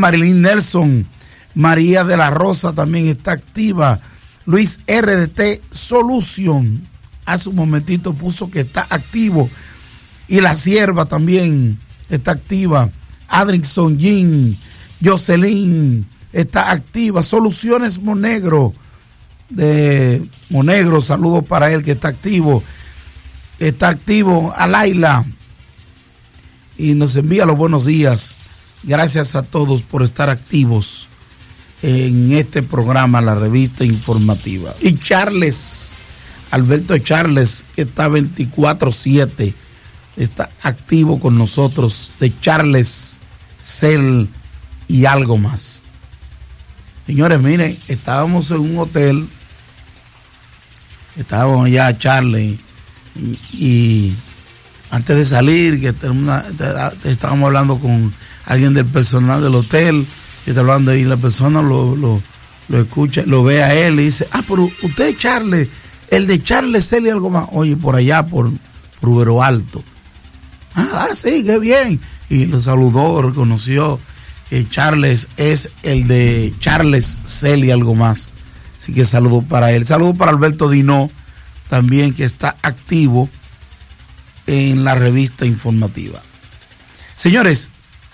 Marilyn Nelson. María de la Rosa también está activa. Luis RDT Solution, hace un momentito puso que está activo. Y la Sierva también está activa. Adrickson Jean, Jocelyn está activa. Soluciones Monegro, de Monegro, saludos para él que está activo. Está activo a Laila y nos envía los buenos días. Gracias a todos por estar activos en este programa, la revista informativa. Y Charles, Alberto Charles, que está 24/7, está activo con nosotros, de Charles, Cel y algo más. Señores, miren, estábamos en un hotel, estábamos allá, Charles, y antes de salir, que estábamos hablando con alguien del personal del hotel, y está hablando y la persona lo escucha, lo ve a él y dice, pero usted es Charles, el de Charles Cel y algo más, oye, por allá, por Ubero Alto. Sí, qué bien. Y lo saludó, reconoció que Charles es el de Charles Cel y algo más. Así que saludo para él. Saludo para Alberto Dinó, también, que está activo en la revista informativa. Señores,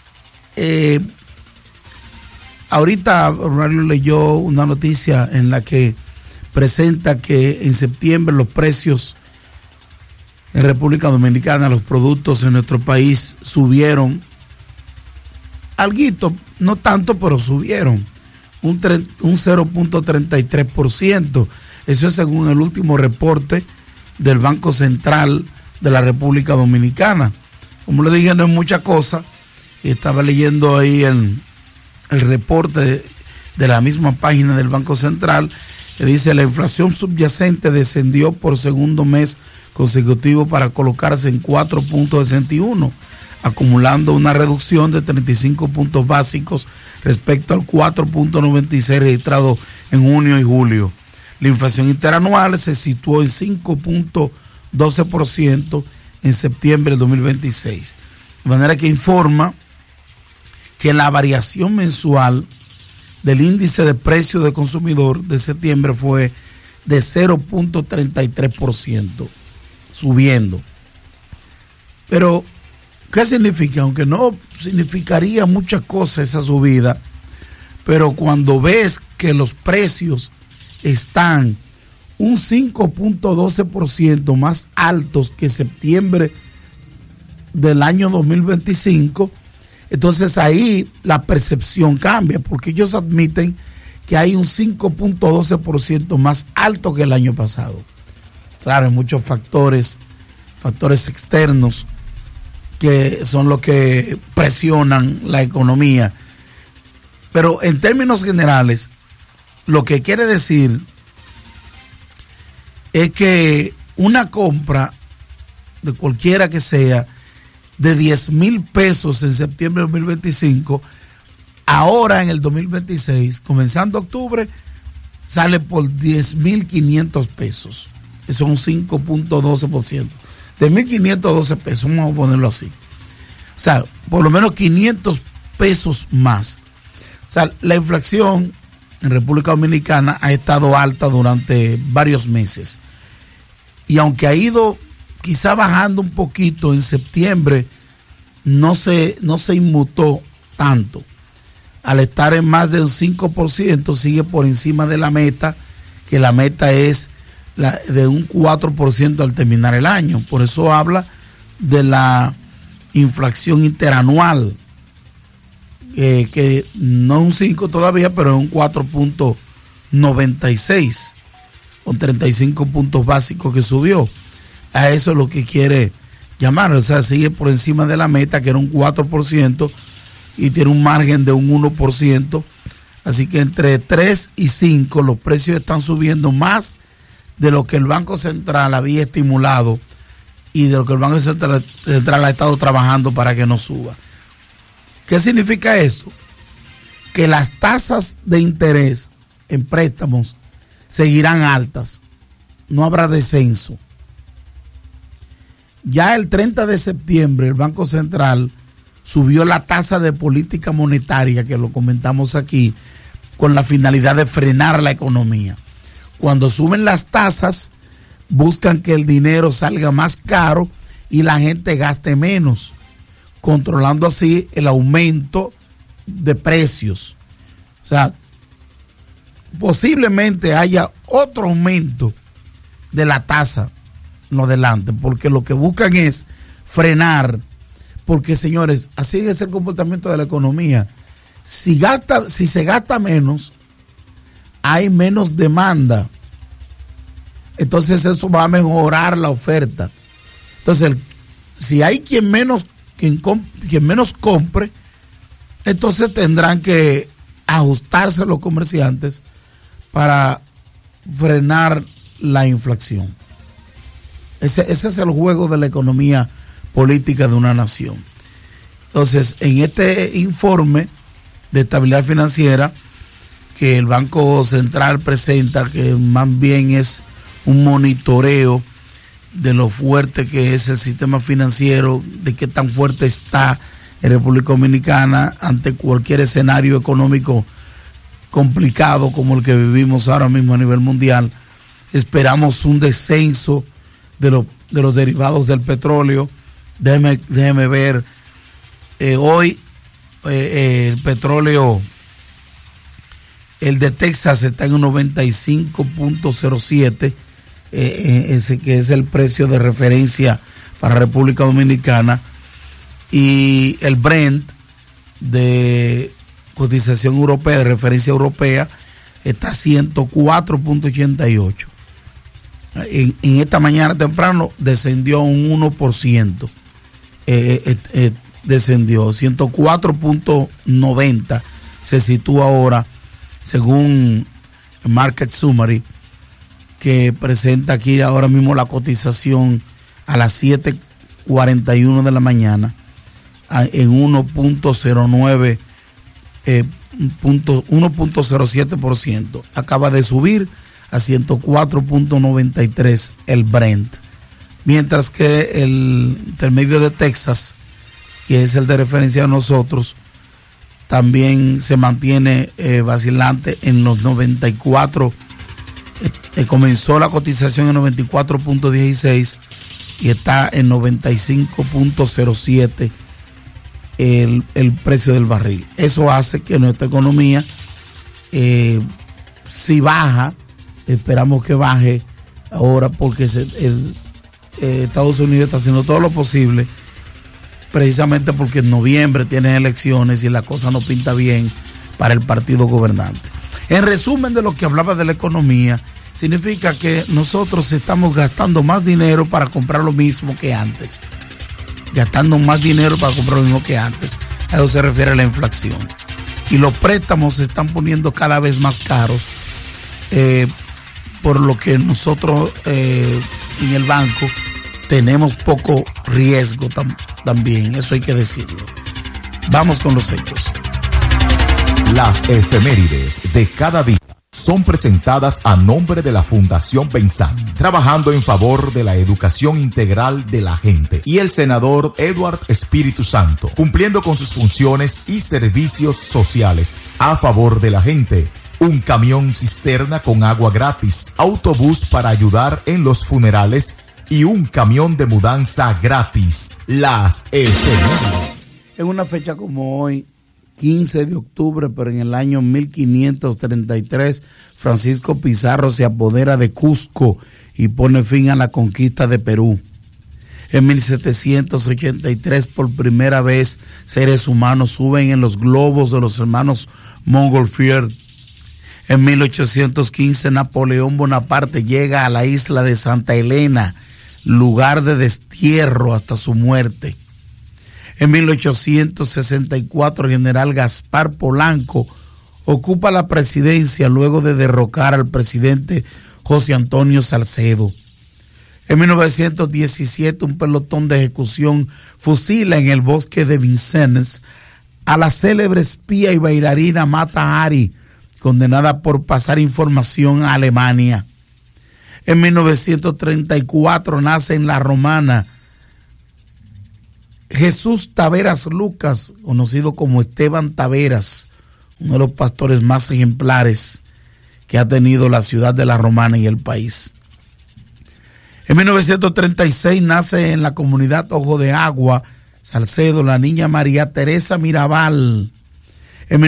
ahorita Horario leyó una noticia en la que presenta que en septiembre los precios en República Dominicana, los productos en nuestro país subieron alguito, no tanto, pero subieron un 0.33%. Eso es según el último reporte del Banco Central de la República Dominicana. Como le dije, no es mucha cosa. Estaba leyendo ahí el reporte de la misma página del Banco Central, que dice: la inflación subyacente descendió por segundo mes consecutivo para colocarse en 4.61, acumulando una reducción de 35 puntos básicos respecto al 4.96 registrado en junio y julio. La inflación interanual se situó en 5.12% en septiembre de 2026. De manera que informa que la variación mensual del índice de precio del consumidor de septiembre fue de 0.33%, subiendo. Pero, ¿qué significa? Aunque no significaría muchas cosas esa subida, pero cuando ves que los precios están un 5.12% más altos que septiembre del año 2025, entonces ahí la percepción cambia, porque ellos admiten que hay un 5.12% más alto que el año pasado. Claro, hay muchos factores externos que son los que presionan la economía. Pero en términos generales, lo que quiere decir es que una compra de cualquiera que sea de 10,000 pesos en septiembre de 2025, ahora en el 2026, comenzando octubre, sale por 10,500 pesos. Eso es un 5.12%. De 1.512 pesos, vamos a ponerlo así. O sea, por lo menos 500 pesos más. O sea, la inflación en República Dominicana ha estado alta durante varios meses. Y aunque ha ido quizá bajando un poquito en septiembre, no se inmutó tanto. Al estar en más de un 5%, sigue por encima de la meta, que la meta es de un 4% al terminar el año. Por eso habla de la inflación interanual, que no es un 5 todavía, pero es un 4.96, con 35 puntos básicos que subió. A eso es lo que quiere llamar, o sea, sigue por encima de la meta, que era un 4%, y tiene un margen de un 1%, así que entre 3 y 5 los precios están subiendo más de lo que el Banco Central había estimulado y de lo que el Banco Central ha estado trabajando para que no suba. ¿Qué significa esto? Que las tasas de interés en préstamos seguirán altas, no habrá descenso. Ya el 30 de septiembre el Banco Central subió la tasa de política monetaria, que lo comentamos aquí, con la finalidad de frenar la economía. Cuando suben las tasas, buscan que el dinero salga más caro y la gente gaste menos, controlando así el aumento de precios. O sea, posiblemente haya otro aumento de la tasa no adelante, porque lo que buscan es frenar, porque señores, así es el comportamiento de la economía. Si se gasta menos, hay menos demanda, entonces eso va a mejorar la oferta. Entonces, si hay quien menos compre, entonces tendrán que ajustarse los comerciantes para frenar la inflación. Ese es el juego de la economía política de una nación. Entonces, en este informe de estabilidad financiera que el Banco Central presenta, que más bien es un monitoreo de lo fuerte que es el sistema financiero, de qué tan fuerte está en República Dominicana ante cualquier escenario económico complicado como el que vivimos ahora mismo a nivel mundial. Esperamos un descenso de los derivados del petróleo. Déjeme ver, hoy el petróleo, el de Texas está en un 95.07, ese que es el precio de referencia para República Dominicana, y el Brent de cotización europea, de referencia europea, está 104.88. En esta mañana temprano descendió un 1%, descendió 104.90, se sitúa ahora según Market Summary, que presenta aquí ahora mismo la cotización a las 7:41 de la mañana en 1.09, 1.07%. Acaba de subir a 104.93 el Brent. Mientras que el intermedio de Texas, que es el de referencia de nosotros, también se mantiene vacilante en los 94. Comenzó la cotización en 94.16 y está en 95.07 el precio del barril. Eso hace que nuestra economía, si baja, esperamos que baje ahora, porque Estados Unidos está haciendo todo lo posible, precisamente porque en noviembre tienen elecciones y la cosa no pinta bien para el partido gobernante. En resumen de lo que hablaba de la economía, significa que nosotros estamos gastando más dinero para comprar lo mismo que antes. Gastando más dinero para comprar lo mismo que antes. A eso se refiere a la inflación. Y los préstamos se están poniendo cada vez más caros, por lo que nosotros en el banco tenemos poco riesgo también, eso hay que decirlo. Vamos con los hechos. Las efemérides de cada día son presentadas a nombre de la Fundación Pensar, trabajando en favor de la educación integral de la gente, y el senador Edward Espíritu Santo, cumpliendo con sus funciones y servicios sociales a favor de la gente. Un camión cisterna con agua gratis, autobús para ayudar en los funerales y un camión de mudanza gratis. Las efemérides. En una fecha como hoy, 15 de octubre, pero en el año 1533, Francisco Pizarro se apodera de Cusco y pone fin a la conquista de Perú. En 1783, por primera vez, seres humanos suben en los globos de los hermanos Montgolfier. En 1815, Napoleón Bonaparte llega a la isla de Santa Elena, lugar de destierro hasta su muerte. En 1864, el general Gaspar Polanco ocupa la presidencia luego de derrocar al presidente José Antonio Salcedo. En 1917, un pelotón de ejecución fusila en el bosque de Vincennes a la célebre espía y bailarina Mata Hari, condenada por pasar información a Alemania. En 1934 nace en La Romana Jesús Taveras Lucas, conocido como Esteban Taveras, uno de los pastores más ejemplares que ha tenido la ciudad de La Romana y el país. En 1936 nace en la comunidad Ojo de Agua, Salcedo, la niña María Teresa Mirabal. En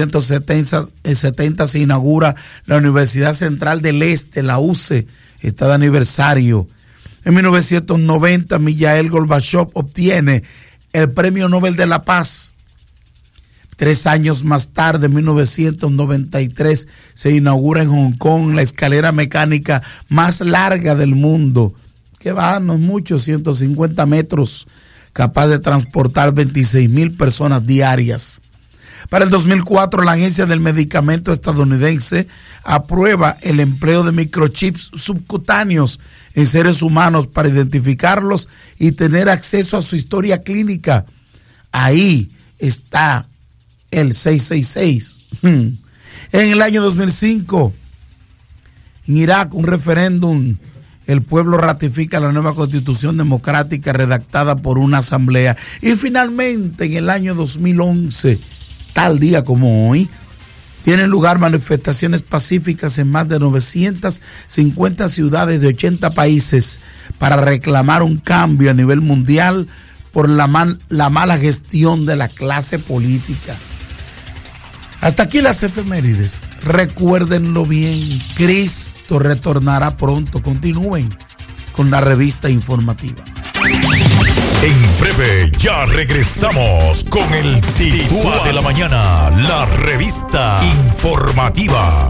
1970 se inaugura la Universidad Central del Este, la UCE, está de aniversario. En 1990 Mijael Gorbachev obtiene el Premio Nobel de la Paz. 3 años más tarde, en 1993, se inaugura en Hong Kong la escalera mecánica más larga del mundo, que va no mucho, 150 metros, capaz de transportar 26,000 personas diarias. Para el 2004, la Agencia del Medicamento estadounidense aprueba el empleo de microchips subcutáneos en seres humanos para identificarlos y tener acceso a su historia clínica. Ahí está el 666. En el año 2005, en Irak, un referéndum, el pueblo ratifica la nueva constitución democrática redactada por una asamblea. Y finalmente, en el año 2011, tal día como hoy, tienen lugar manifestaciones pacíficas en más de 950 ciudades de 80 países para reclamar un cambio a nivel mundial por la mala gestión de la clase política. Hasta aquí las efemérides. Recuérdenlo bien, Cristo retornará pronto. Continúen con la revista informativa. En breve ya regresamos con el Titúa de la Mañana, la revista informativa.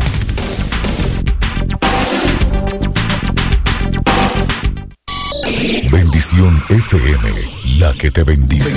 Bendición FM, la que te bendice.